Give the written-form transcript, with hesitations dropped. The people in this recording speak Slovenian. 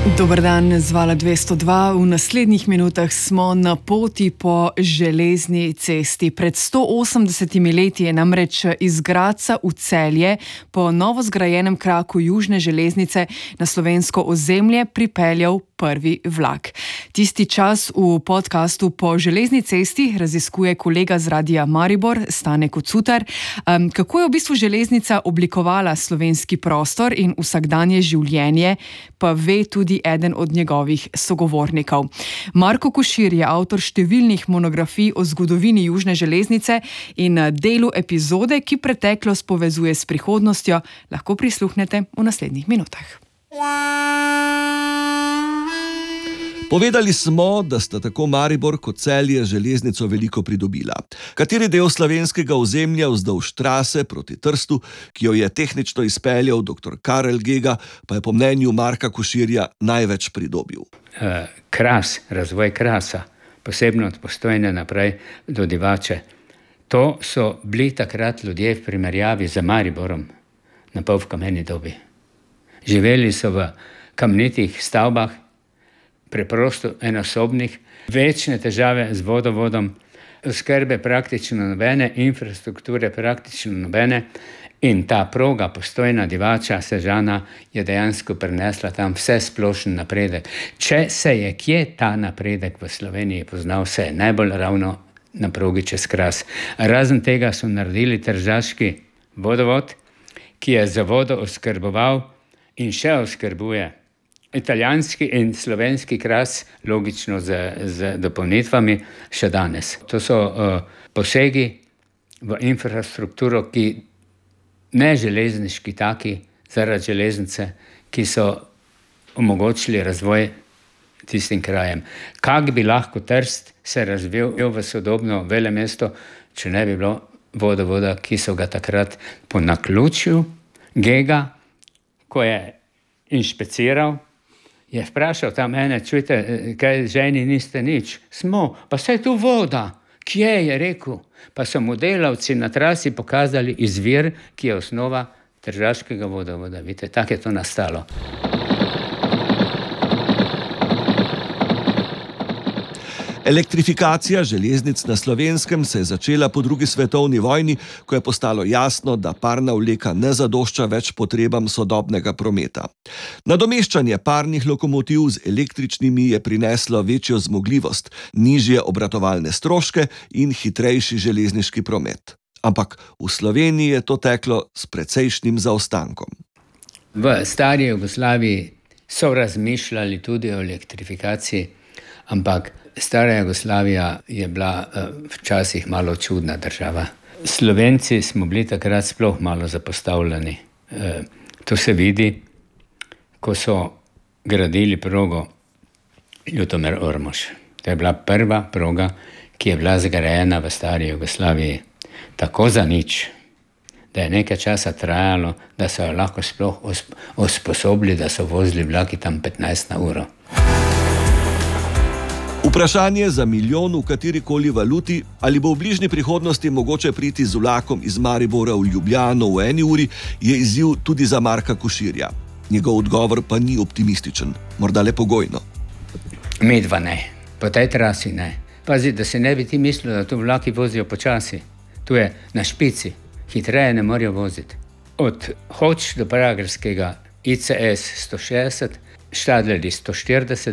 Dober dan, z Vala 202. V naslednjih minutah smo na poti po železni cesti. Pred 180 leti je namreč iz Gradca v Celje po novo zgrajenem kraku južne železnice na slovensko ozemlje pripeljal prvi vlak. Tisti čas v podkastu Po železni cesti raziskuje kolega z Radia Maribor, Stane Kocutar, kako je v bistvu železnica oblikovala slovenski prostor in vsakdanje življenje, pa ve tudi eden od njegovih sogovornikov. Marko Košir je avtor številnih monografij o zgodovini južne železnice in delu epizode, ki preteklost povezuje s prihodnostjo, lahko prisluhnete v naslednjih minutah. Povedali smo, da sta tako Maribor kot Celje železnico veliko pridobila. Kateri del slovenskega ozemlja vzdolž trase proti Trstu, ki jo je tehnično izpeljal dr. Karel Gega, pa je po mnenju Marka Koširja največ pridobil? Kras, razvoj Krasa, posebno od Postojne naprej do Divače. To so bili takrat ljudje v primerjavi z Mariborom na pol v kameni dobi. Živeli so v kamnitih stavbah, preprosto enosobnih, večne težave z vodovodom, oskrbe praktično nobene, infrastrukture praktično nobene in ta proga Postojna, Divača, Sežana je dejansko prinesla tam vse splošen napredek. Če se je kje ta napredek v Sloveniji poznal, se je najbolj ravno na progi čez Kras. Razen tega so naredili tržaški vodovod, ki je za vodo oskrboval in še oskrbuje italijanski in slovenski Kras, logično z dopolnitvami, še danes. To so posegi v infrastrukturo, ki ne železniški taki, zaradi železnice, ki so omogočili razvoj tistim krajem. Kak bi lahko Trst se razvil v sodobno velemesto, če ne bi bilo vodovoda, ki so ga takrat po naključju Gega, ko je inšpeciral, je vprašal tam mene, čujte, kaj ženi niste nič? Smo, pa saj tu voda. Kje, je rekel? Pa so mu delavci na trasi pokazali izvir, ki je osnova tržaškega vodovoda. Vidite, tako je to nastalo. Elektrifikacija železnic na Slovenskem se je začela po drugi svetovni vojni, ko je postalo jasno, da parna vleka ne zadošča več potrebam sodobnega prometa. Nadomeščanje parnih lokomotiv z električnimi je prineslo večjo zmogljivost, nižje obratovalne stroške in hitrejši železniški promet. Ampak v Sloveniji je to teklo s precejšnjim zaostankom. V stari Jugoslaviji so razmišljali tudi o elektrifikaciji, ampak stara Jugoslavija je bila včasih malo čudna država. Slovenci smo bili takrat sploh malo zapostavljeni. To se vidi, ko so gradili progo Ljutomer-Ormož. To je bila prva proga, ki je bila zgrajena v stari Jugoslaviji. Tako za nič, da je nekaj časa trajalo, da so jo lahko sploh usposobili, da so vozili vlaki tam 15 na uro. Vprašanje za milijon v katerikoli valuti, ali bo v bližnji prihodnosti mogoče priti z vlakom iz Maribora v Ljubljano v 1 uri, je izziv tudi za Marka Koširja. Njegov odgovor pa ni optimističen, morda le pogojno. Medva ne, po tej trasi ne. Pazi, da se ne bi ti mislil, da tu vlaki vozijo počasi. Tu je na špici, hitreje ne morajo voziti. Od Hoč do Pragerskega ICS 160, Štadlerji 140,